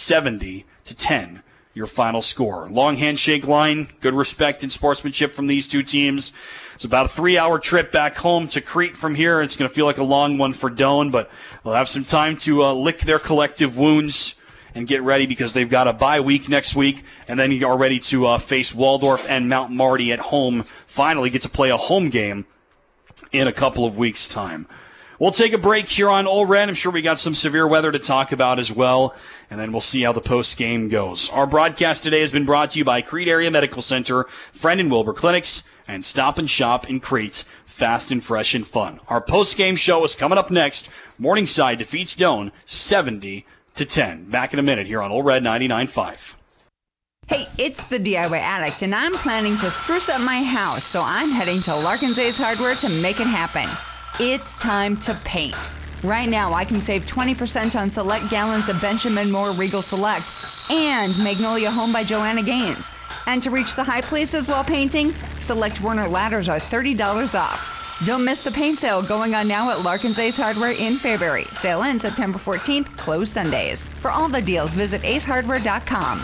[SPEAKER 1] 70-10, your final score. Long handshake line, good respect and sportsmanship from these two teams. It's about a 3-hour trip back home to Crete from here. It's going to feel like a long one for Doane, but they'll have some time to lick their collective wounds and get ready, because they've got a bye week next week, and then you are ready to face Waldorf and Mount Marty at home. Finally get to play a home game in a couple of weeks' time. We'll take a break here on Ole Red. I'm sure we got some severe weather to talk about as well, and then we'll see how the post-game goes. Our broadcast today has been brought to you by Crete Area Medical Center, Friend and Wilbur Clinics, and Stop and Shop in Crete. Fast and fresh and fun. Our post-game show is coming up next. Morningside defeats Doane 70-10. Back in a minute here on Ole Red 99.5.
[SPEAKER 9] Hey, it's the DIY Addict, and I'm planning to spruce up my house, so I'm heading to Larkin's Ace Hardware to make it happen. It's time to paint. Right now, I can save 20% on select gallons of Benjamin Moore Regal Select and Magnolia Home by Joanna Gaines. And to reach the high places while painting, select Werner ladders are $30 off. Don't miss the paint sale going on now at Larkin's Ace Hardware in Fairbury. Sale ends September 14th, closed Sundays. For all the deals, visit acehardware.com.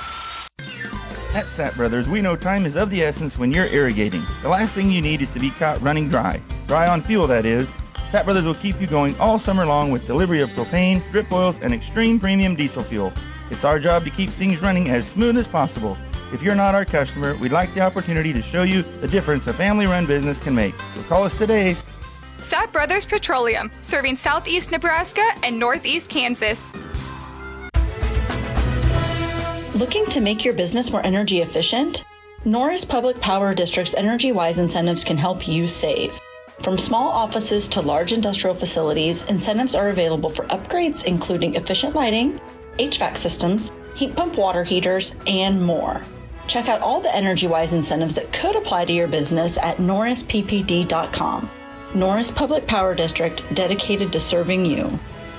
[SPEAKER 10] At Sapp Brothers, we know time is of the essence when you're irrigating. The last thing you need is to be caught running dry. Dry on fuel, that is. Sapp Brothers will keep you going all summer long with delivery of propane, drip oils, and extreme premium diesel fuel. It's our job to keep things running as smooth as possible. If you're not our customer, we'd like the opportunity to show you the difference a family-run business can make. So call us today.
[SPEAKER 11] Sapp Brothers Petroleum, serving southeast Nebraska and northeast Kansas.
[SPEAKER 12] Looking to make your business more energy efficient? Norris Public Power District's EnergyWise incentives can help you save. From small offices to large industrial facilities, incentives are available for upgrades including efficient lighting, HVAC systems, heat pump water heaters, and more. Check out all the EnergyWise incentives that could apply to your business at norrisppd.com. Norris Public Power District, dedicated to serving you.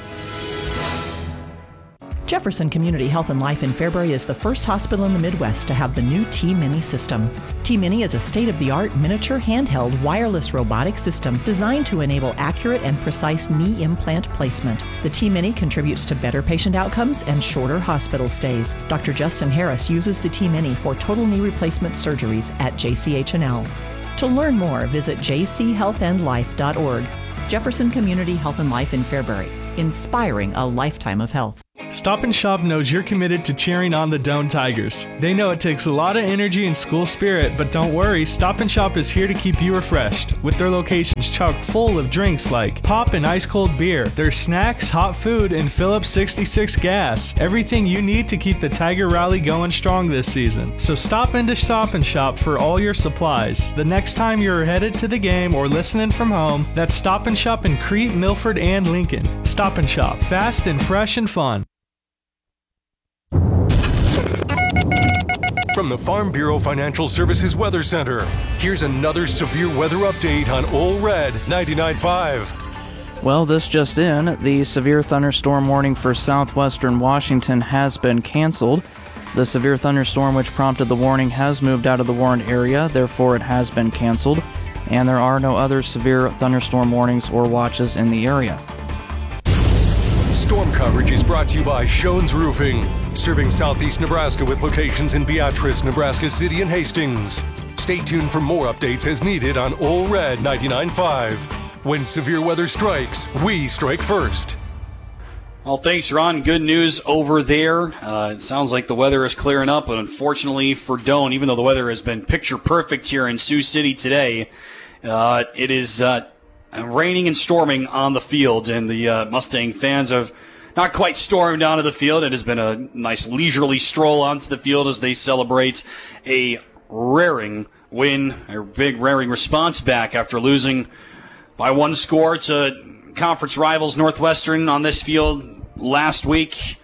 [SPEAKER 13] Jefferson Community Health and Life in Fairbury is the first hospital in the Midwest to have the new T-Mini system. T-Mini is a state-of-the-art miniature handheld wireless robotic system designed to enable accurate and precise knee implant placement. The T-Mini contributes to better patient outcomes and shorter hospital stays. Dr. Justin Harris uses the T-Mini for total knee replacement surgeries at JCH&L. To learn more, visit jchealthandlife.org. Jefferson Community Health and Life in Fairbury, inspiring a lifetime of health.
[SPEAKER 2] Stop and Shop knows you're committed to cheering on the Doane Tigers. They know it takes a lot of energy and school spirit, but don't worry, Stop and Shop is here to keep you refreshed. With their locations chock full of drinks like pop and ice cold beer, their snacks, hot food, and Phillips 66 gas. Everything you need to keep the Tiger Rally going strong this season. So stop into Stop and Shop for all your supplies. The next time you're headed to the game or listening from home, that's Stop and Shop in Crete, Milford, and Lincoln. Stop and Shop, fast and fresh and fun.
[SPEAKER 7] From the Farm Bureau Financial Services Weather Center, here's another severe weather update on Ole Red 99.5.
[SPEAKER 8] Well, this just in, the severe thunderstorm warning for southwestern Washington has been canceled. The severe thunderstorm which prompted the warning has moved out of the warned area, therefore it has been canceled, and there are no other severe thunderstorm warnings or watches in the area.
[SPEAKER 7] Storm coverage is brought to you by Shones Roofing, serving southeast Nebraska with locations in Beatrice, Nebraska City, and Hastings. Stay tuned for more updates as needed on Ole Red 99.5. When severe weather strikes, we strike first.
[SPEAKER 1] Well, thanks, Ron. Good news over there. It sounds like the weather is clearing up, but unfortunately for Doane, even though the weather has been picture perfect here in Sioux City today, it is raining and storming on the field, and the Mustang fans have not quite stormed onto the field. It has been a nice leisurely stroll onto the field as they celebrate a raring win, a big raring response back after losing by one score to conference rivals Northwestern on this field last week.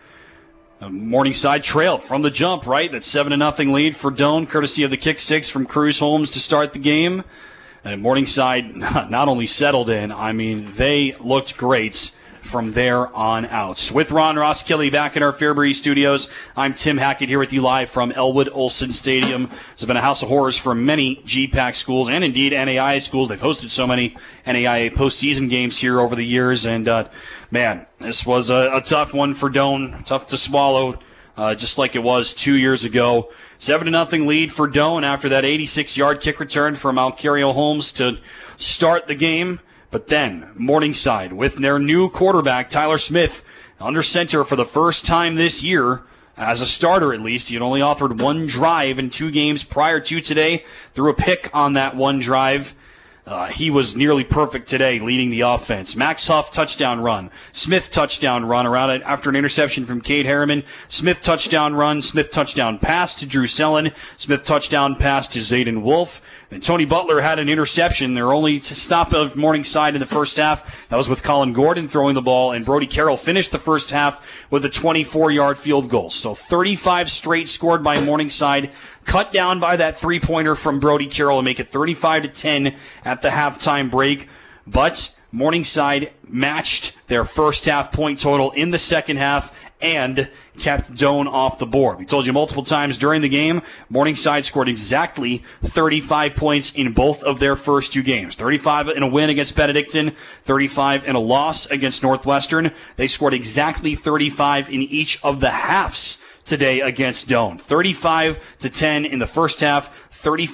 [SPEAKER 1] Morningside trailed from the jump, right? That 7-0 lead for Doane, courtesy of the kick six from Cruz Holmes to start the game. And Morningside not only settled in, I mean, they looked great from there on out. With Ron Roskilly back in our Fairbury studios, I'm Tim Hackett here with you live from Elwood Olson Stadium. It's been a house of horrors for many GPAC schools and indeed NAIA schools. They've hosted so many NAIA postseason games here over the years. And, man, this was a tough one for Doane, tough to swallow. Just like it was 2 years ago. 7-0 lead for Doane after that 86-yard kick return from Alcario Holmes to start the game. But then Morningside, with their new quarterback, Tyler Smith, under center for the first time this year, as a starter at least. He had only offered one drive in 2 games prior to today. Threw a pick on that one drive. He was nearly perfect today, leading the offense. Max Huff, touchdown run. Smith, touchdown run around it after an interception from Cade Harriman. Smith, touchdown run. Smith, touchdown pass to Drew Sellen. Smith, touchdown pass to Zayden Wolf. And Tony Butler had an interception. Their only stop of Morningside in the first half. That was with Colin Gordon throwing the ball, and Brody Carroll finished the first half with a 24-yard field goal. So 35 straight scored by Morningside, cut down by that three-pointer from Brody Carroll and make it 35-10 at the halftime break. But Morningside matched their first half point total in the second half and kept Doane off the board. We told you multiple times during the game, Morningside scored exactly 35 points in both of their first 2 games. 35 in a win against Benedictine, 35 in a loss against Northwestern. They scored exactly 35 in each of the halves today against Doane. 35-10 in the first half,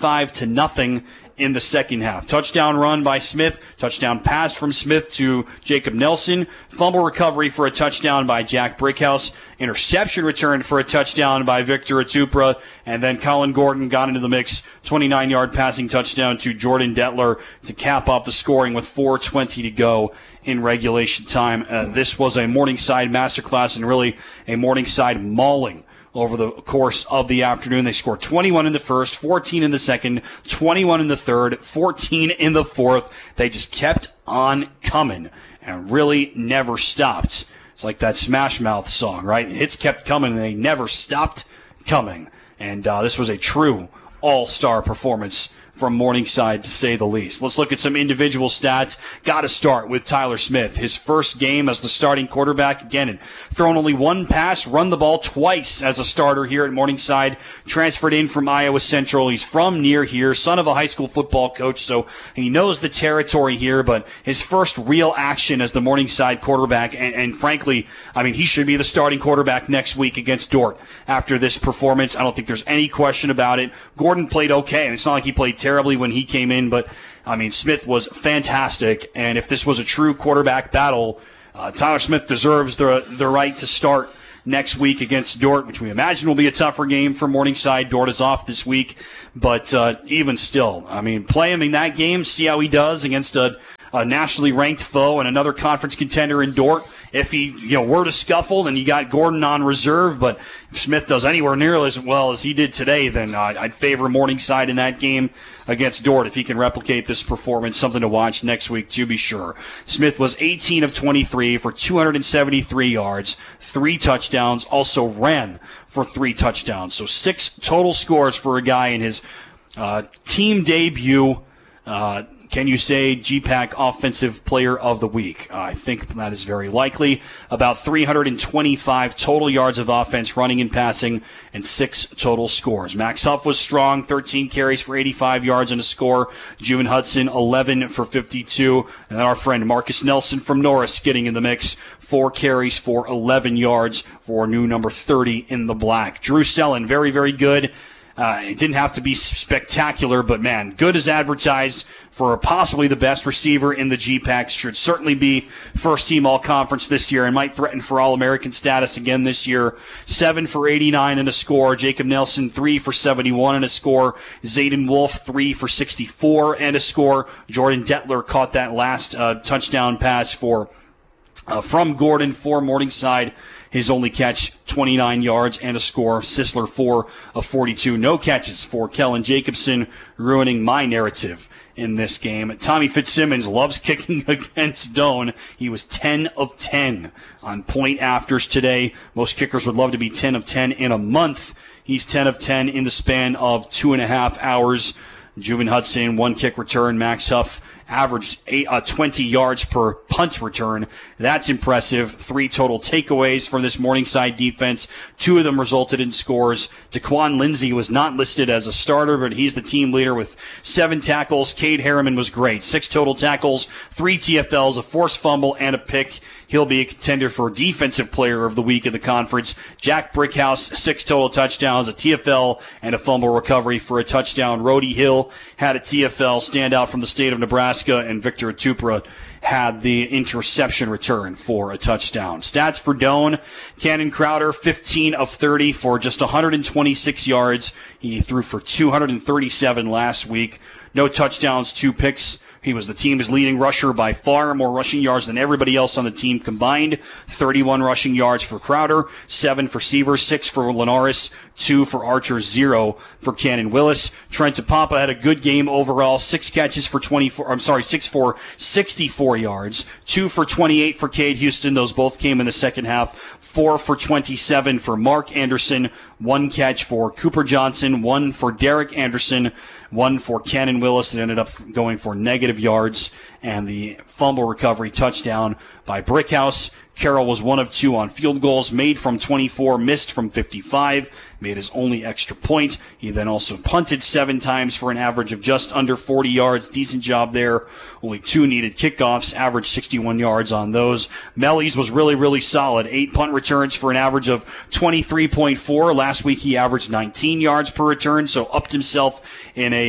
[SPEAKER 1] 35-0 in the second half. Touchdown run by Smith, touchdown pass from Smith to Jacob Nelson, fumble recovery for a touchdown by Jack Brickhouse, interception return for a touchdown by Victor Atupra, and then Colin Gordon got into the mix, 29-yard passing touchdown to Jordan Detler to cap off the scoring with 4:20 to go in regulation time. This was a Morningside masterclass and really a Morningside mauling over the course of the afternoon. They scored 21 in the first, 14 in the second, 21 in the third, 14 in the fourth. They just kept on coming and really never stopped. It's like that Smash Mouth song, right? Hits kept coming and they never stopped coming. And this was a true all-star performance from Morningside, to say the least. Let's look at some individual stats. Got to start with Tyler Smith. His first game as the starting quarterback, again, and thrown only one pass, run the ball twice as a starter here at Morningside. Transferred in from Iowa Central. He's from near here, son of a high school football coach, so he knows the territory here, but his first real action as the Morningside quarterback, and frankly, I mean, he should be the starting quarterback next week against Dordt after this performance. I don't think there's any question about it. Gordon played okay, and it's not like he played terribly when he came in, but I mean, Smith was fantastic, and if this was a true quarterback battle, Tyler Smith deserves the right to start next week against Dordt, which we imagine will be a tougher game for Morningside. Dordt is off this week, but even still, I mean, play him in that game, see how he does against a nationally ranked foe and another conference contender in Dordt. If he were to scuffle, then you got Gordon on reserve. But if Smith does anywhere near as well as he did today, then I'd favor Morningside in that game against Dordt if he can replicate this performance. Something to watch next week, to be sure. Smith was 18 of 23 for 273 yards, 3 touchdowns, also ran for 3 touchdowns. So 6 total scores for a guy in his team debut. Can you say GPAC Offensive Player of the Week? I think that is very likely. About 325 total yards of offense, running and passing, and 6 total scores. Max Huff was strong, 13 carries for 85 yards and a score. Juven Hudson, 11 for 52. And our friend Marcus Nelson from Norris getting in the mix, 4 carries for 11 yards for new number 30 in the black. Drew Sellen, very, very good. It didn't have to be spectacular, but man, good as advertised for possibly the best receiver in the GPAC. Should certainly be first team all-conference this year and might threaten for All-American status again this year. 7 for 89 and a score. Jacob Nelson, 3 for 71 and a score. Zayden Wolf, 3 for 64 and a score. Jordan Detler caught that last touchdown pass from Gordon for Morningside. His only catch, 29 yards and a score. Sisler, 4 of 42. No catches for Kellen Jacobson, ruining my narrative in this game. Tommy Fitzsimmons loves kicking against Doane. He was 10 of 10 on point afters today. Most kickers would love to be 10 of 10 in a month. He's 10 of 10 in the span of 2.5 hours. Juven Hudson, 1 kick return. Max Huff averaged 20 yards per punt return. That's impressive. 3 total takeaways from this Morningside defense. 2 of them resulted in scores. Daquan Lindsay was not listed as a starter, but he's the team leader with 7 tackles. Cade Harriman was great. 6 total tackles, 3 TFLs, a forced fumble, and a pick. He'll be a contender for Defensive Player of the Week of the conference. Jack Brickhouse, 6 total touchdowns, a TFL, and a fumble recovery for a touchdown. Rhodey Hill had a TFL standout from the state of Nebraska, and Victor Atupra had the interception return for a touchdown. Stats for Doane: Cannon Crowder, 15 of 30 for just 126 yards. He threw for 237 last week. No touchdowns, 2 picks. He was the team's leading rusher by far, more rushing yards than everybody else on the team combined. 31 rushing yards for Crowder, 7 for Seaver, 6 for Linares, 2 for Archer, 0 for Cannon Willis. Trent Apapa had a good game overall, 6 catches for 6 for 64 yards, 2 for 28 for Cade Houston. Those both came in the second half. 4 for 27 for Mark Anderson, 1 catch for Cooper Johnson, 1 for Derek Anderson, 1 for Cannon Willis. It ended up going for negative yards, and the fumble recovery touchdown by Brickhouse. Carroll was 1 of 2 on field goals, made from 24, missed from 55, made his only extra point. He then also punted 7 times for an average of just under 40 yards. Decent job there. Only 2 needed kickoffs, averaged 61 yards on those. Mellies was really, really solid. 8 punt returns for an average of 23.4. Last week he averaged 19 yards per return, so upped himself in a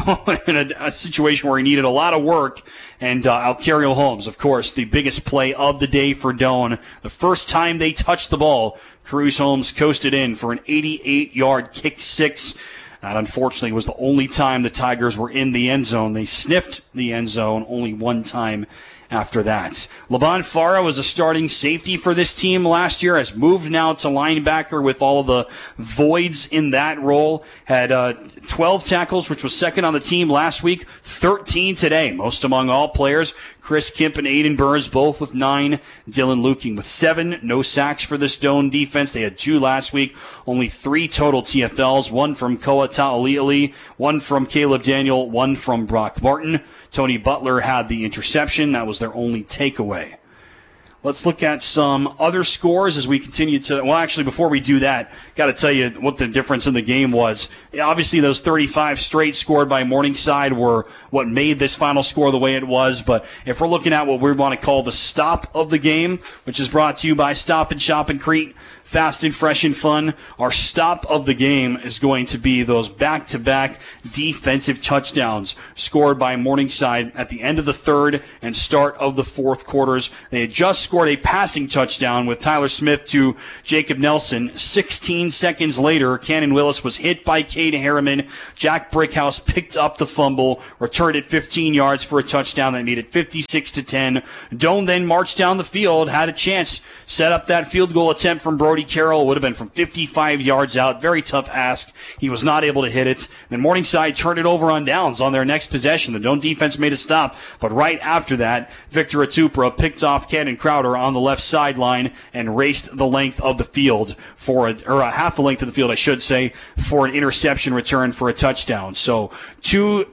[SPEAKER 1] in a situation where he needed a lot of work. And Alcario Holmes, of course, the biggest play of the day for Doane. The first time they touched the ball, Cruz Holmes coasted in for an 88-yard kick 6. That, unfortunately, was the only time the Tigers were in the end zone. They sniffed the end zone only 1 time after that. Laban Farah was a starting safety for this team last year, has moved now to linebacker with all of the voids in that role. Had 12 tackles, which was second on the team last week, 13 today, most among all players. Chris Kemp and Aiden Burns both with 9. Dylan Luking with 7. No sacks for this Doane defense. They had 2 last week. Only 3 total TFLs. 1 from Koa Ta'ali'ali, 1 from Caleb Daniel, 1 from Brock Martin. Tony Butler had the interception. That was their only takeaway. Let's look at some other scores as we continue to, well, actually, before we do that, got to tell you what the difference in the game was. Obviously, those 35 straight scored by Morningside were what made this final score the way it was. But if we're looking at what we want to call the stop of the game, which is brought to you by Stop and Shop in Crete, Fast and fresh and fun. Our stop of the game is going to be those back-to-back defensive touchdowns scored by Morningside at the end of the third and start of the fourth quarters. They had just scored a passing touchdown with Tyler Smith to Jacob Nelson. 16 seconds later, Cannon Willis was hit by Cade Harriman. Jack Brickhouse picked up the fumble, returned it 15 yards for a touchdown that made it 56-10. Doane then marched down the field, had a chance, set up that field goal attempt from Brody Carroll. Would have been from 55 yards out. Very tough ask. He was not able to hit it. Then Morningside turned it over on downs on their next possession. The Doane defense made a stop, but right after that, Victor Atupra picked off Cannon Crowder on the left sideline and raced the length of the field half the length of the field, I should say, for an interception return for a touchdown. So two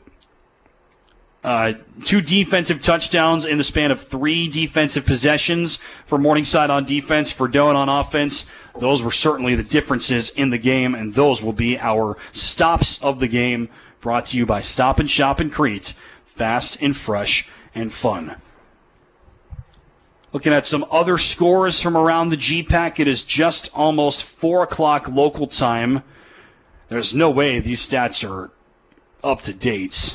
[SPEAKER 1] defensive touchdowns in the span of 3 defensive possessions for Morningside on defense, for Doane on offense. Those were certainly the differences in the game, and those will be our stops of the game, brought to you by Stop and Shop in Crete. Fast and fresh and fun. Looking at some other scores from around the GPAC, it is just almost 4 o'clock local time. There's no way these stats are up to date.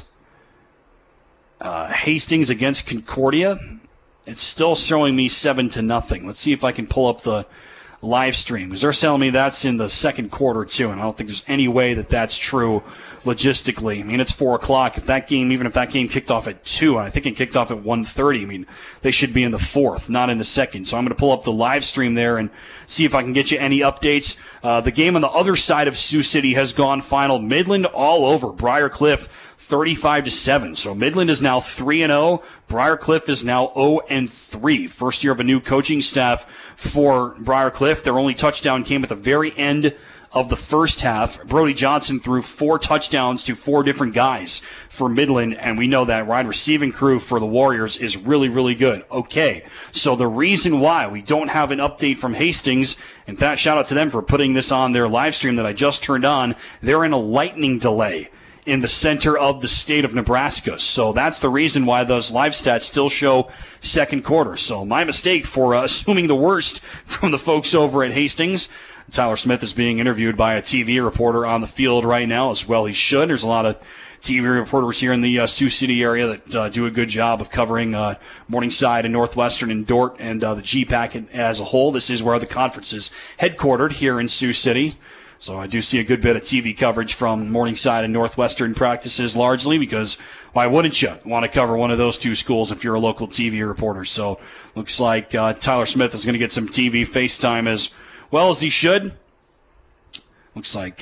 [SPEAKER 1] Hastings against Concordia. It's still showing me 7-0. Let's see if I can pull up the live stream, because they're telling me that's in the second quarter too, and I don't think there's any way that that's true logistically. I mean, it's 4 o'clock. Even if that game kicked off at 2, and I think it kicked off at 1:30, I mean, they should be in the fourth, not in the second. So I'm going to pull up the live stream there and see if I can get you any updates. The game on the other side of Sioux City has gone final. Midland all over Briar Cliff, 35-7. So Midland is now 3-0. Briar Cliff is now 0-3. First year of a new coaching staff for Briar Cliff. Their only touchdown came at the very end of the first half. Brody Johnson threw 4 touchdowns to 4 different guys for Midland, and we know that wide receiving crew for the Warriors is really, really good. Okay, so the reason why we don't have an update from Hastings, in fact, shout out to them for putting this on their live stream that I just turned on, they're in a lightning delay in the center of the state of Nebraska. So that's the reason why those live stats still show second quarter. So my mistake for assuming the worst from the folks over at Hastings. Tyler Smith is being interviewed by a TV reporter on the field right now, as well he should. There's a lot of TV reporters here in the Sioux City area that do a good job of covering Morningside and Northwestern and Dordt and the GPAC as a whole. This is where the conference is headquartered, here in Sioux City. So I do see a good bit of TV coverage from Morningside and Northwestern practices largely, because why wouldn't you want to cover one of those two schools if you're a local TV reporter? So looks like Tyler Smith is going to get some TV FaceTime as well as he should. Looks like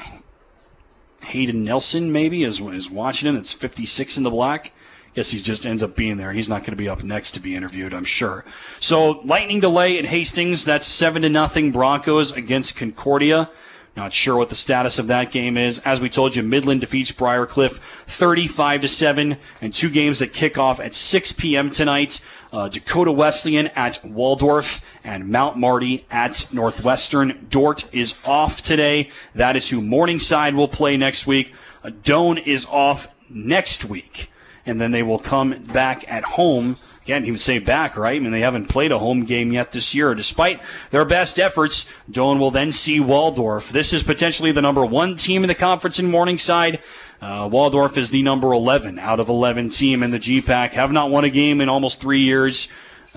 [SPEAKER 1] Hayden Nelson maybe is watching him. It's 56 in the black. Guess he just ends up being there. He's not going to be up next to be interviewed, I'm sure. So lightning delay at Hastings. That's 7-0 Broncos against Concordia. Not sure what the status of that game is. As we told you, Midland defeats Briar Cliff 35-7, and 2 games that kick off at 6 p.m. tonight. Dakota Wesleyan at Waldorf and Mount Marty at Northwestern. Dordt is off today. That is who Morningside will play next week. Doane is off next week, and then they will come back at home. Can't even say back, right? I mean, they haven't played a home game yet this year. Despite their best efforts, Doane will then see Waldorf. This is potentially the number 1 team in the conference in Morningside. Waldorf is the number 11 out of 11 team in the GPAC. Have not won a game in almost 3 years.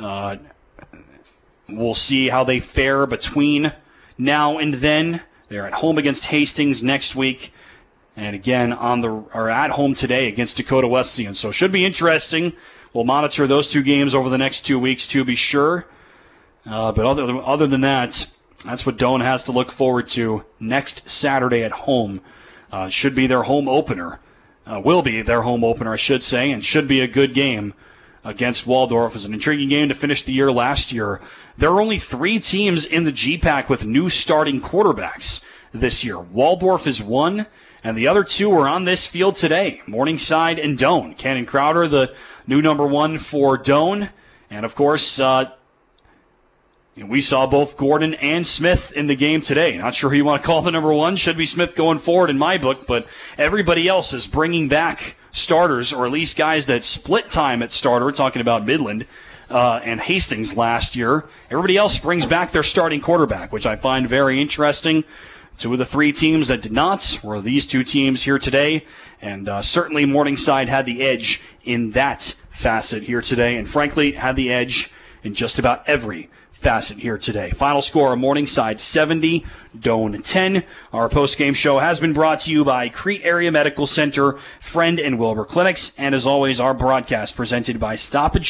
[SPEAKER 1] We'll see how they fare between now and then. They're at home against Hastings next week. And again, at home today against Dakota Wesleyan. So it should be interesting. We'll monitor those 2 games over the next 2 weeks to be sure. But other than that, that's what Doane has to look forward to next Saturday at home. Should be their home opener. Will be their home opener, I should say, and should be a good game against Waldorf. It was an intriguing game to finish the year last year. There are only 3 teams in the GPAC with new starting quarterbacks this year. Waldorf is 1, and the other 2 are on this field today, Morningside and Doane. Cannon Crowder, the new number 1 for Doane. And, of course, we saw both Gordon and Smith in the game today. Not sure who you want to call the number 1. Should be Smith going forward in my book, but everybody else is bringing back starters, or at least guys that split time at starter. We're talking about Midland. and Hastings last year. Everybody else brings back their starting quarterback, which I find very interesting. 2 of the 3 teams that did not were these 2 teams here today, and certainly Morningside had the edge in that facet here today, and frankly had the edge in just about every facet here today. Final score, Morningside 70, Doane 10. Our post-game show has been brought to you by Crete Area Medical Center, Friend and Wilbur Clinics, and as always, our broadcast presented by Stoppage